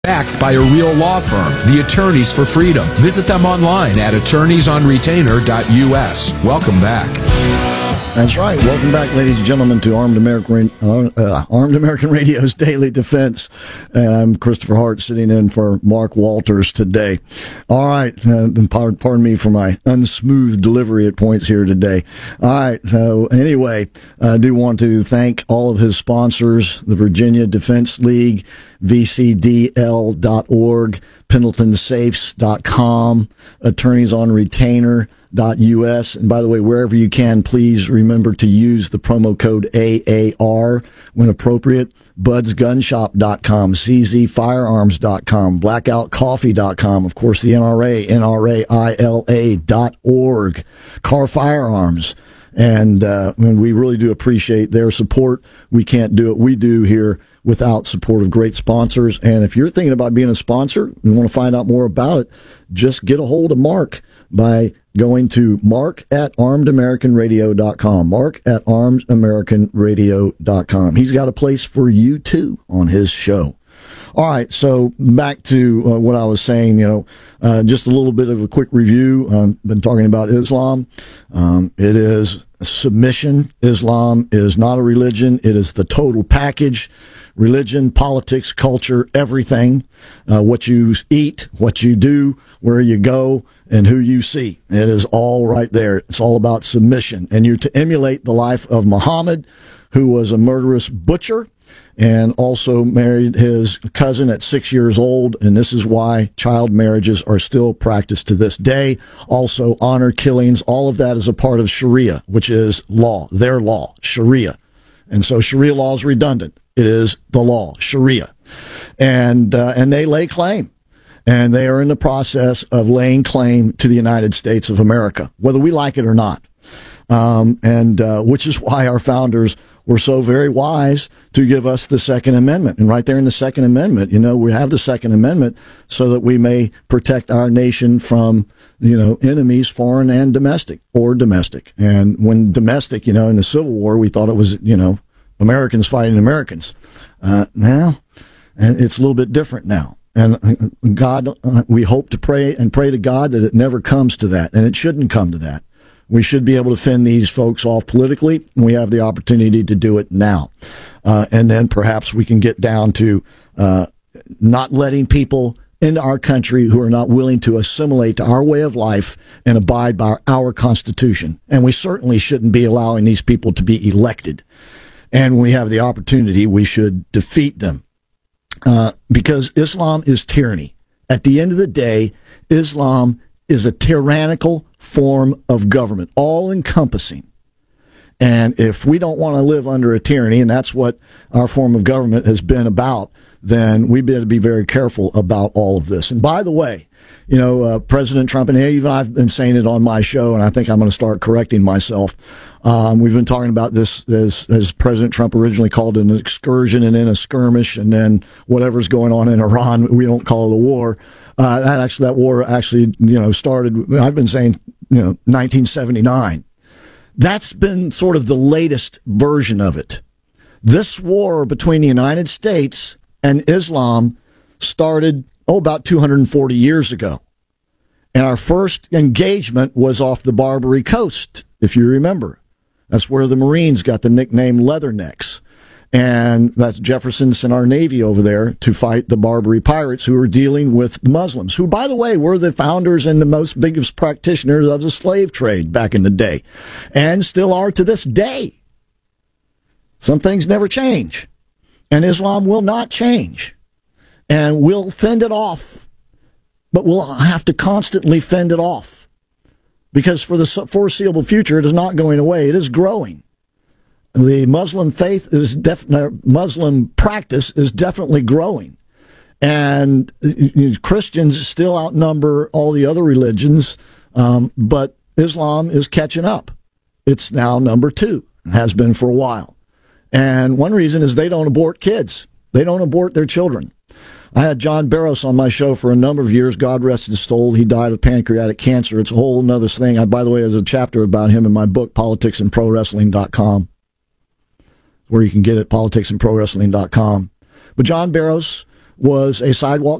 Backed by a real law firm, the Attorneys for Freedom. Visit them online at attorneysonretainer.us. Welcome back. That's right. Welcome back, ladies and gentlemen, to Armed American Radio's Daily Defense. And I'm Christopher Hart, sitting in for Mark Walters today. All right. Pardon me for my unsmooth delivery at points here today. All right. So anyway, I do want to thank all of his sponsors, the Virginia Defense League, VCDL.org, PendletonSafes.com, AttorneysOnRetainer.us. And by the way, wherever you can, please remember to use the promo code AAR when appropriate. BudsGunShop.com, CZFirearms.com, BlackoutCoffee.com, of course, the NRA, NRAILA.org, Car Firearms. And we really do appreciate their support. We can't do what we do here without support of great sponsors. And if you're thinking about being a sponsor, you want to find out more about it, just get a hold of Mark by going to mark@armedamericanradio.com, mark@armedamericanradio.com. He's got a place for you, too, on his show. All right, so back to what I was saying, just a little bit of a quick review. Been talking about Islam. It is submission. Islam is not a religion. It is the total package. Religion, politics, culture, everything. What you eat, what you do, where you go, and who you see. It is all right there. It's all about submission. And you're to emulate the life of Muhammad, who was a murderous butcher, and also married his cousin at 6 years old, and this is why child marriages are still practiced to this day. Also, honor killings, all of that is a part of Sharia, which is law, their law, Sharia. And so Sharia law is redundant. It is the law, Sharia. And they lay claim. And they are in the process of laying claim to the United States of America, whether we like it or not. Which is why our founders were so very wise to give us the Second Amendment. And right there in the Second Amendment, we have the Second Amendment so that we may protect our nation from, enemies, foreign and domestic, or domestic. And when domestic, in the Civil War, we thought it was, Americans fighting Americans. Now, it's a little bit different now. And God, we hope to pray to God that it never comes to that, and it shouldn't come to that. We should be able to fend these folks off politically, and we have the opportunity to do it now. And then perhaps we can get down to not letting people into our country who are not willing to assimilate to our way of life and abide by our Constitution. And we certainly shouldn't be allowing these people to be elected. And when we have the opportunity, we should defeat them. Because Islam is tyranny. At the end of the day, Islam is a tyrannical form of government, all-encompassing. And if we don't want to live under a tyranny, and that's what our form of government has been about, then we better be very careful about all of this. And by the way, President Trump, and even I've been saying it on my show, and I think I'm going to start correcting myself. We've been talking about this as President Trump originally called it an excursion and then a skirmish, and then whatever's going on in Iran, we don't call it a war. That war actually, started, I've been saying, 1979. That's been sort of the latest version of it. This war between the United States and Islam started, about 240 years ago. And our first engagement was off the Barbary Coast, if you remember. That's where the Marines got the nickname Leathernecks. And that's Jefferson sent our Navy over there to fight the Barbary pirates who were dealing with Muslims, who, by the way, were the founders and the most biggest practitioners of the slave trade back in the day, and still are to this day. Some things never change, and Islam will not change. And we'll fend it off, but we'll have to constantly fend it off, because for the foreseeable future, it is not going away. It is growing. The Muslim faith Muslim practice is definitely growing. And Christians still outnumber all the other religions, but Islam is catching up. It's now number 2, has been for a while. And one reason is they don't abort kids. They don't abort their children. I had John Barros on my show for a number of years. God rest his soul. He died of pancreatic cancer. It's a whole other thing. By the way, there's a chapter about him in my book, politicsandprowrestling.com, where you can get it, politicsandprowrestling.com. But John Barros was a sidewalk